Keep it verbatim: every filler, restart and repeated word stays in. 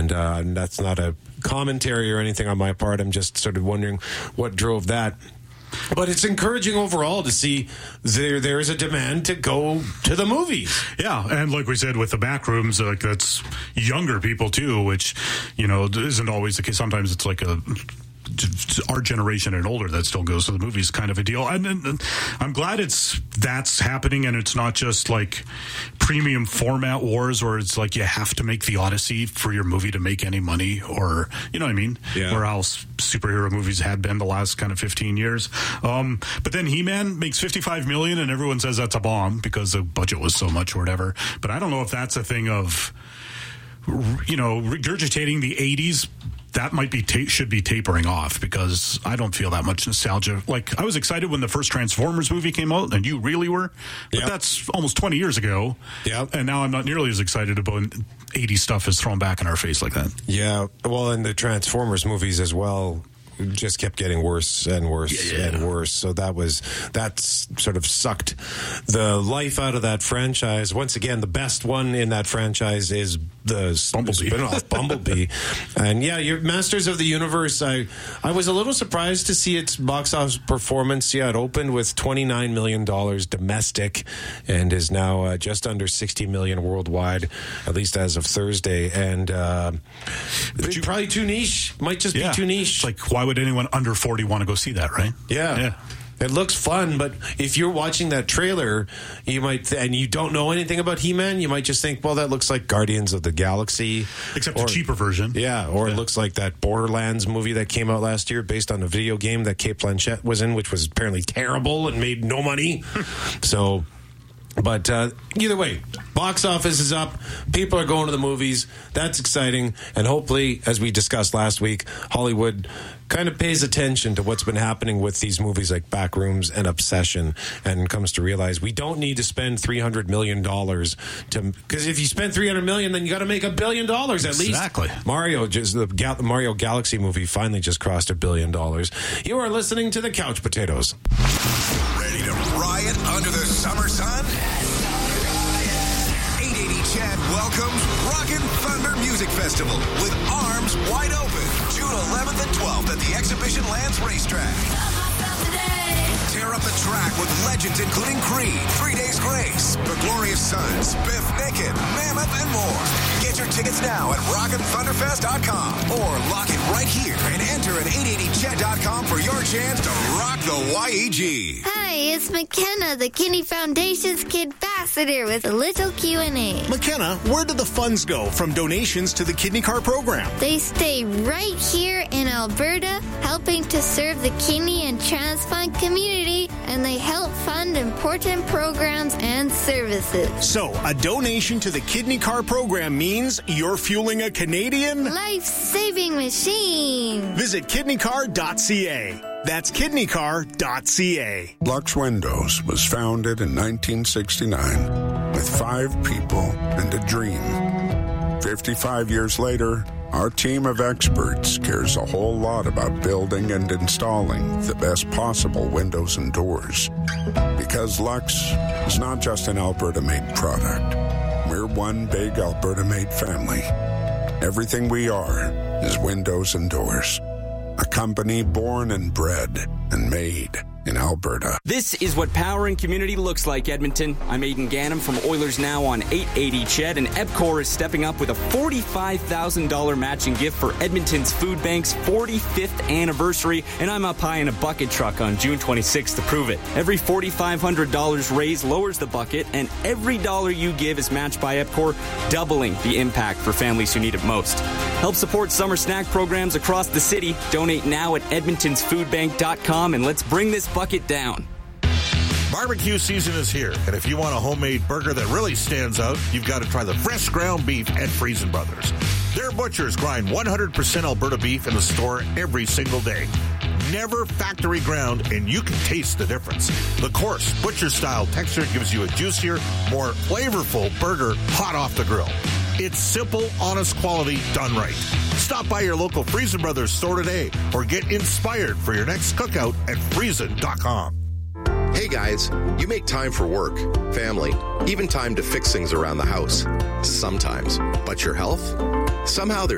And uh, that's not a commentary or anything on my part. I'm just sort of wondering what drove that. But it's encouraging overall to see there there is a demand to go to the movies. Yeah, and like we said with the back rooms, like that's younger people too, which, you know, isn't always the case. Sometimes it's like a our generation and older that still goes to the movies kind of a deal. And, and, and I'm glad it's that's happening, and it's not just like premium format wars where it's like you have to make the Odyssey for your movie to make any money, or you know what I mean? Yeah. Where else superhero movies had been the last kind of fifteen years. Um, but then He-Man makes fifty-five million and everyone says that's a bomb because the budget was so much or whatever. But I don't know if that's a thing of, you know, regurgitating the eighties. That might be ta- should be tapering off, because I don't feel that much nostalgia. Like, I was excited when the first Transformers movie came out, and you really were. But Yep. that's almost twenty years ago. Yep. And now I'm not nearly as excited about eighties stuff is thrown back in our face like that. Yeah, well, and the Transformers movies as well just kept getting worse and worse Yeah, yeah. and worse. So that was that's sort of sucked the life out of that franchise. Once again, the best one in that franchise is the Bumblebee. spin-off Bumblebee. And yeah, your Masters of the Universe, I I was a little surprised to see its box office performance. Yeah, it opened with twenty-nine million dollars domestic and is now uh, just under sixty million dollars worldwide, at least as of Thursday. And uh, But you- probably too niche. Might just Yeah. be too niche. It's like, why would anyone under forty want to go see that, right? Yeah. Yeah. It looks fun, but if you're watching that trailer, you might, th- and you don't know anything about He-Man, you might just think, well, that looks like Guardians of the Galaxy. Except or, a cheaper version. Yeah, or Yeah. it looks like that Borderlands movie that came out last year based on a video game that Kate Blanchett was in, which was apparently terrible and made no money. So... But uh, either way, box office is up. People are going to the movies. That's exciting. And hopefully, as we discussed last week, Hollywood kind of pays attention to what's been happening with these movies like Backrooms and Obsession, and comes to realize we don't need to spend three hundred million dollars to, because if you spend three hundred million dollars, then you got to make a billion dollars at least. Exactly. Mario, just the Gal- Mario Galaxy movie finally just crossed a billion dollars. You are listening to the Couch Potatoes. Ready to riot under the summer sun? eight eighty Chad welcomes Rockin' Thunder Music Festival with arms wide open. June eleventh and twelfth at the Exhibition Lands Racetrack. Tear up the track with legends including Creed, Three Days Grace, The Glorious Sons, Biff Naked, Mammoth, and more. Get your tickets now at rockin thunder fest dot com or lock it right here and enter at eight eighty chat dot com for your chance to rock the Y E G. Hi, it's McKenna, the Kidney Foundation's Kid Ambassador, with a little Q and A. McKenna, where do the funds go from donations to the Kidney Car program? They stay right here in Alberta, helping to serve the kidney and transplant community, and they help fund important programs and services. So, a donation to the Kidney Car program means you're fueling a Canadian life-saving machine. Visit kidney car dot c a. That's kidney car dot c a. Lux Windows was founded in nineteen sixty-nine with five people and a dream. fifty-five years later, our team of experts cares a whole lot about building and installing the best possible windows and doors. Because Lux is not just an Alberta-made product. We're one big Alberta-made family. Everything we are is windows and doors. A company born and bred and made in Alberta. This is what power and community looks like, Edmonton. I'm Aidan Gannam from Oilers Now on eight eighty Ched, and EBCOR is stepping up with a forty-five thousand dollars matching gift for Edmonton's Food Bank's forty-fifth anniversary, and I'm up high in a bucket truck on June twenty-sixth to prove it. Every four thousand five hundred dollars raised lowers the bucket, and every dollar you give is matched by EBCOR, doubling the impact for families who need it most. Help support summer snack programs across the city. Donate now at edmontons food bank dot com, and let's bring this bucket down. Barbecue season is here, and if you want a homemade burger that really stands out, you've got to try the fresh ground beef at Friesen Brothers. Their butchers grind one hundred percent Alberta beef in the store every single day. Never factory ground, and you can taste the difference. The coarse, butcher-style texture gives you a juicier, more flavorful burger hot off the grill. It's simple, honest quality done right. Stop by your local Friesen Brothers store today or get inspired for your next cookout at friesen dot com. Hey guys, you make time for work, family, even time to fix things around the house. Sometimes. But your health? Somehow there's